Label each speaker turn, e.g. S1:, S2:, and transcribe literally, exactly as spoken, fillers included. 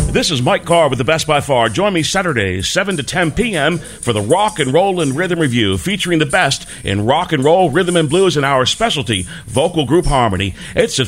S1: This is Mike Carr with the Best by Far. Join me Saturdays, seven to ten p.m. for the Rock and Roll and Rhythm Review, featuring the best in rock and roll, rhythm and blues, and our specialty, vocal group harmony. It's at